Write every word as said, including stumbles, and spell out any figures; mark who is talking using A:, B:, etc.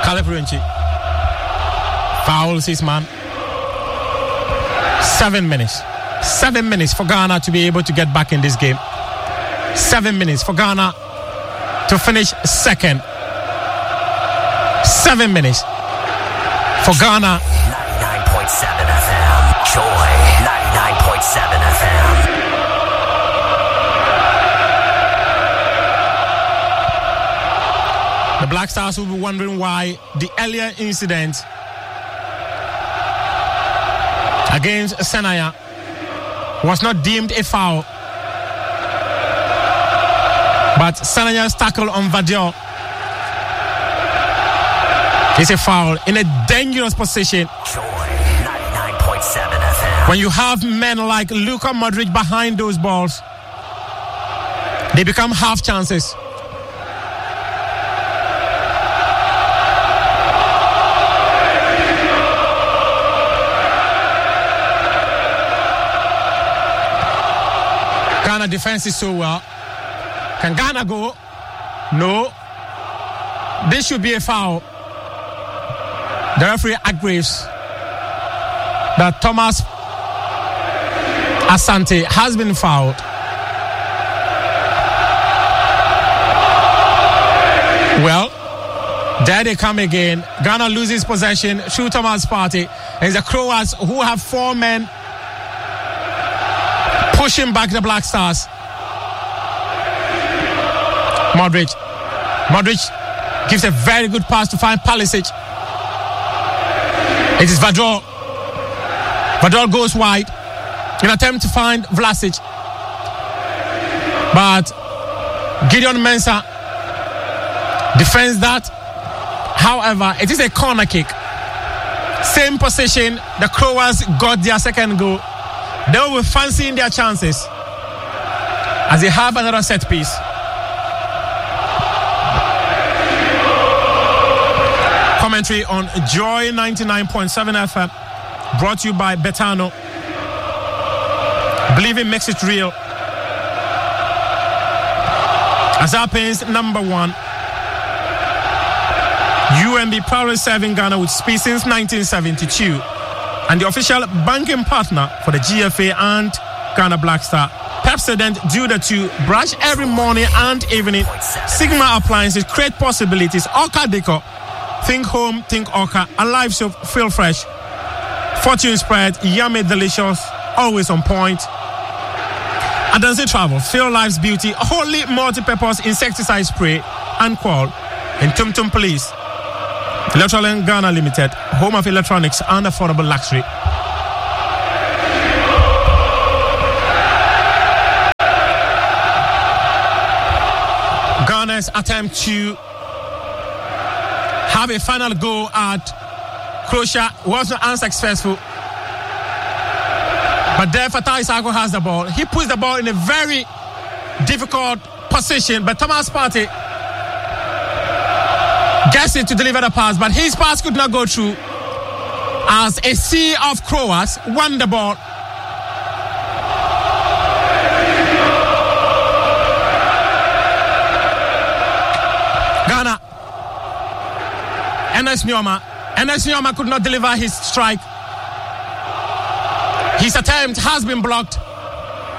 A: Caleb Runchi fouls his man. Seven minutes. Seven minutes for Ghana to be able to get back in this game. Seven minutes for Ghana to finish second. Seven minutes for Ghana.
B: ninety-nine point seven F M. Joy. ninety-nine point seven F M.
A: The Black Stars will be wondering why the earlier incident against Senaya was not deemed a foul. But Senaya's tackle on Vadiol is a foul in a dangerous position.
B: Joy ninety-nine point seven F M.
A: When you have men like Luka Modric behind those balls, they become half chances. Ghana defense is so well. Can Ghana go? No. This should be a foul. The referee agrees that Thomas Asante has been fouled. Well, there they come again. Ghana loses possession through Thomas Partey. And it's the Croats who have four men pushing back the Black Stars. Modric. Modric gives a very good pass to find Pulisic. It is Vadiol. Vadiol goes wide in attempt to find Vlasic. But Gideon Mensah defends that. However, it is a corner kick. Same position. The Croats got their second goal. They will be fancying their chances as they have another set piece. Commentary on Joy ninety-nine point seven F M, brought to you by Betano. Believing makes it real. As happens, number one. U M B proudly serving Ghana with speed since nineteen seventy-two. And the official banking partner for the G F A and Ghana Black Star. Pepsodent due the two brush every morning and evening. Sigma Appliances create possibilities. Orca Decor, think home, think Orca. A live soap, feel fresh. Fortune spread, yummy, delicious, always on point. Adansi Travel, feel life's beauty. Holy multi-purpose insecticide spray and call in Tum Tum Police. Electrolink Ghana Limited, home of electronics and affordable luxury. Ghana's attempt to have a final go at Croatia was not unsuccessful. But there Fatai Sako has the ball. He puts the ball in a very difficult position, but Thomas Partey gets it to deliver the pass, but his pass could not go through as a sea of Croats won the ball. Ghana. Enes Nyoma. Enes Nyoma could not deliver his strike. His attempt has been blocked.